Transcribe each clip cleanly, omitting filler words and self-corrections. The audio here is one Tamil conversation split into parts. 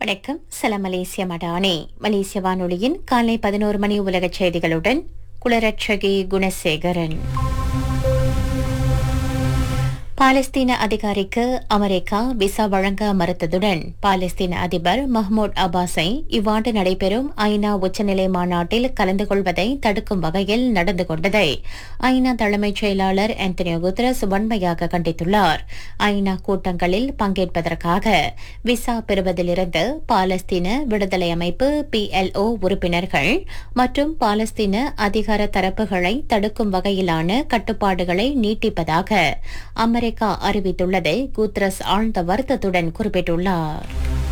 வணக்கம். சலாம் மலேசிய மடானே. மலேசிய வானொலியின் காலை 11 மணி உலகச் செய்திகளுடன் குளரட்சகி குணசேகரன். பாலஸ்தீன அதிகாரிக்கு அமெரிக்கா விசா வழங்க மறுத்ததுடன் பாலஸ்தீன அதிபர் மஹ்மூத் அப்பாஸை இவ்வாண்டு நடைபெறும் ஐநா உச்சநிலை மாநாட்டில் கலந்து கொள்வதை தடுக்கும் வகையில் நடந்து கொண்டதை ஐநா தலைமைச் செயலாளர் ஆந்தனியோ குட்டரஸ் வன்மையாக கண்டித்துள்ளார். ஐநா கூட்டங்களில் பங்கேற்பதற்காக விசா பெறுவதிலிருந்து பாலஸ்தீன விடுதலை அமைப்பு PLO உறுப்பினர்கள் மற்றும் பாலஸ்தீன அதிகார தரப்புகளை தடுக்கும் வகையிலான கட்டுப்பாடுகளை நீட்டிப்பதாக அமெரிக்கா அறிவித்துள்ளதை குட்டரஸ் ஆழ்ந்த வருத்தத்துடன் குறிப்பிட்டுள்ளார்.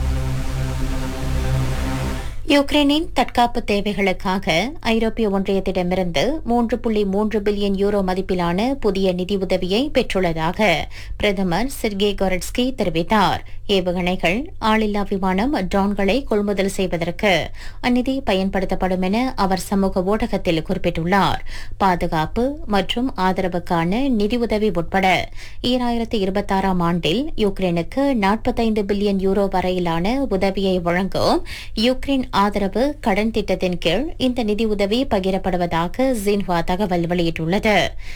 யுக்ரைனின் தற்காப்பு தேவைகளுக்காக ஐரோப்பிய ஒன்றியத்திடமிருந்து 3.3 பில்லியன் யூரோ மதிப்பிலான புதிய நிதியுதவியை பெற்றுள்ளதாக பிரதமர் செர்கே கொரட்ஸ்கி தெரிவித்தார். ஏவுகணைகள், ஆளில்லா விமானம், ட்ரோன்களை கொள்முதல் செய்வதற்கு அந்நிதி பயன்படுத்தப்படும் என அவர் சமூக ஊடகத்தில் குறிப்பிட்டுள்ளார். பாதுகாப்பு மற்றும் ஆதரவுக்கான நிதியுதவி உட்பட 2026 ஆண்டில் யுக்ரைனுக்கு 45 பில்லியன் யூரோ வரையிலான உதவியை வழங்கும் யுக்ரைன் ஆதரவு கடன் திட்டத்தின் கீழ் இந்த நிதியுதவி பகிரப்படுவதாக ஜின்ஹுவா தகவல் வெளியிட்டுள்ளது.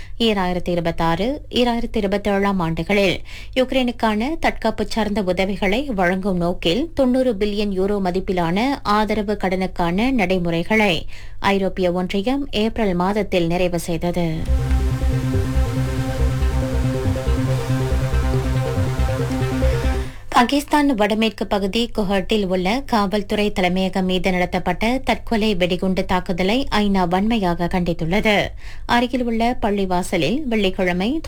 2026-2027 ஆண்டுகளில் யுக்ரைனுக்கான தற்காப்பு சார்ந்த உதவிகளை வழங்கும் நோக்கில் 90 பில்லியன் யூரோ மதிப்பிலான ஆதரவு கடனுக்கான நடைமுறைகளை ஐரோப்பிய ஒன்றியம் ஏப்ரல் மாதத்தில் நிறைவு செய்தது. பாகிஸ்தான் வடமேற்கு பகுதி குவஹாட்டியில் உள்ள காவல்துறை தலைமையகம் மீது நடத்தப்பட்ட தற்கொலை வெடிகுண்டு தாக்குதலை ஐநா வன்மையாக கண்டித்துள்ளது. அருகில் உள்ள பள்ளிவாசலில் வெள்ளிக்கிழமை